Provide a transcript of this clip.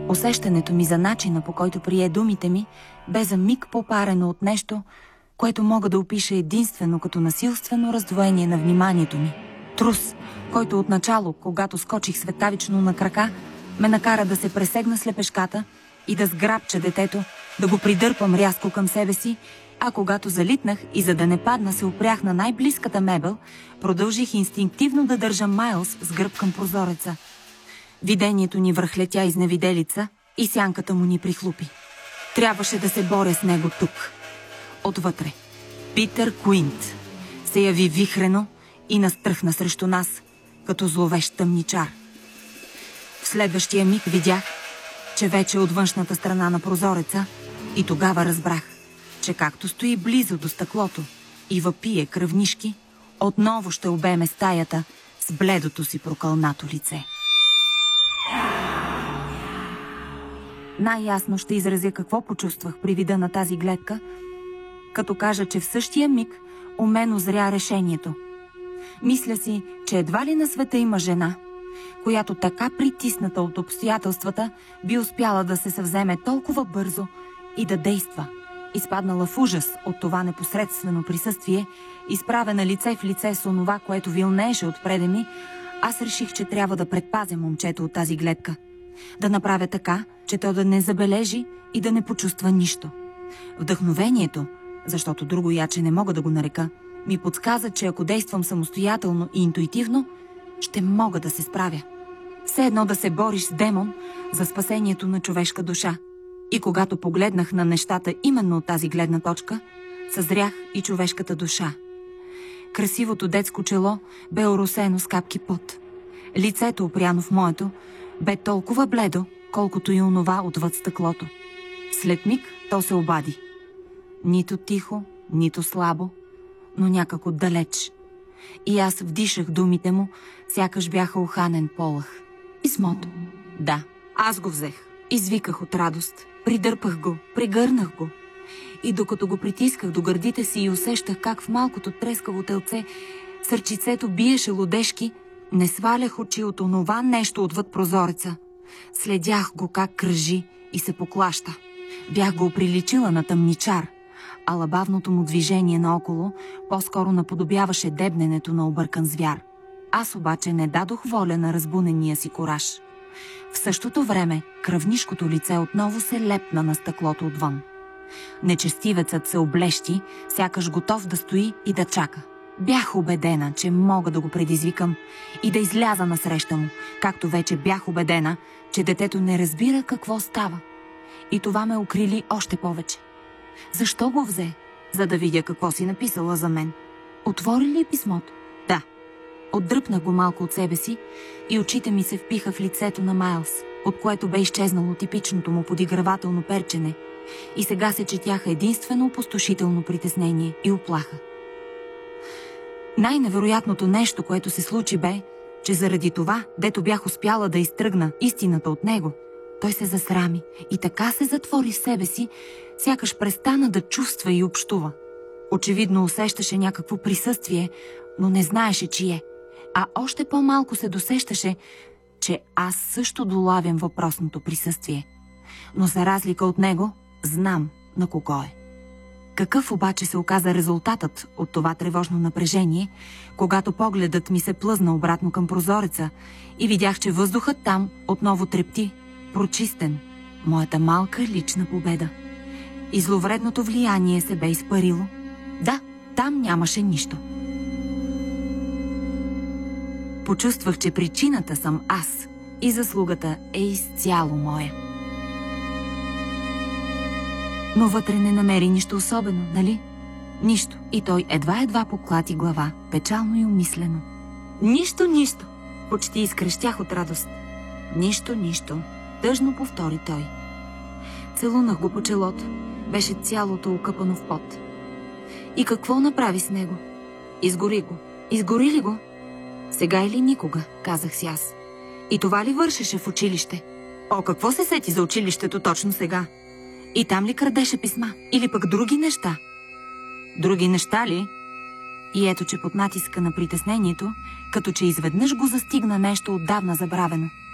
Усещането ми за начина, по който прие думите ми, бе за миг попарено от нещо, което мога да опиша единствено като насилствено раздвоение на вниманието ми. Трус, който отначало, когато скочих светкавично на крака, ме накара да се пресегна слепешката и да сграбча детето, да го придърпам рязко към себе си, а когато залитнах и за да не падна се опрях на най-близката мебел, продължих инстинктивно да държа Майлс с гръб към прозореца. Видението ни връхлетя изневиделица и сянката му ни прихлупи. Трябваше да се боря с него тук. Отвътре. Питър Куинт се яви вихрено и настръхна срещу нас, като зловещ тъмничар. В следващия миг видях, че вече от външната страна на прозореца, и тогава разбрах, че както стои близо до стъклото и въпие кръвнишки, отново ще обеме стаята с бледото си прокълнато лице. Най-ясно ще изразя какво почувствах при вида на тази гледка, като кажа, че в същия миг у мен озря решението. Мисля си, че едва ли на света има жена, която така притисната от обстоятелствата би успяла да се съвземе толкова бързо и да действа. Изпаднала в ужас от това непосредствено присъствие, изправена лице в лице с онова, което вилнееше отпреде ми, аз реших, че трябва да предпазя момчето от тази гледка. Да направя така, че то да не забележи и да не почувства нищо. Вдъхновението, защото друго яче не мога да го нарека, ми подсказа, че ако действам самостоятелно и интуитивно, ще мога да се справя. Все едно да се бориш с демон за спасението на човешка душа. И когато погледнах на нещата именно от тази гледна точка, съзрях и човешката душа. Красивото детско чело бе оросено с капки пот. Лицето, опряно в моето, бе толкова бледо, колкото и онова отвъд стъклото. След миг то се обади. Нито тихо, нито слабо, но някак отдалеч. И аз вдишах думите му, сякаш бяха уханен полъх. Писмото. Да, аз го взех. Извиках от радост. Придърпах го, прегърнах го. И докато го притисках до гърдите си и усещах как в малкото трескаво телце сърчицето биеше лудешки, не свалях очи от онова нещо отвъд прозореца. Следях го как кръжи и се поклаща. Бях го оприличила на тъмничар, а лабавното му движение наоколо по-скоро наподобяваше дебненето на объркан звяр. Аз обаче не дадох воля на разбунения си кораж. В същото време кръвнишкото лице отново се лепна на стъклото отвън. Нечестивецът се облещи, сякаш готов да стои и да чака. Бях убедена, че мога да го предизвикам и да изляза насреща му, както вече бях убедена, че детето не разбира какво става. И това ме укрили още повече. Защо го взе? За да видя какво си написала за мен. Отвори ли писмото? Да. Отдръпнах го малко от себе си и очите ми се впиха в лицето на Майлс, от което бе изчезнало типичното му подигравателно перчене, и сега се четяха единствено опустошително притеснение и уплаха. Най-невероятното нещо, което се случи, бе, че заради това, дето бях успяла да изтръгна истината от него, той се засрами и така се затвори в себе си, сякаш престана да чувства и общува. Очевидно усещаше някакво присъствие, но не знаеше чие, а още по-малко се досещаше, че аз също долавям въпросното присъствие. Но за разлика от него, знам на кого е. Какъв обаче се оказа резултатът от това тревожно напрежение, когато погледът ми се плъзна обратно към прозореца и видях, че въздухът там отново трепти, прочистен, моята малка лична победа. И зловредното влияние се бе изпарило. Да, там нямаше нищо. Почувствах, че причината съм аз и заслугата е изцяло моя. Но вътре не намери нищо особено, нали? Нищо. И той едва поклати глава, печално и умислено. Нищо, нищо. Почти изкрещях от радост. Нищо. Тъжно повтори той. Целунах го по челото. Беше цялото окъпано в пот. И какво направи с него? Изгори го. Изгори ли го? Сега или никога, казах си аз. И това ли вършеше в училище? О, какво се сети за училището точно сега? И там ли крадеше писма? Или пък други неща? Други неща ли? И ето, че под натиска на притеснението, като че изведнъж го застигна нещо отдавна забравено.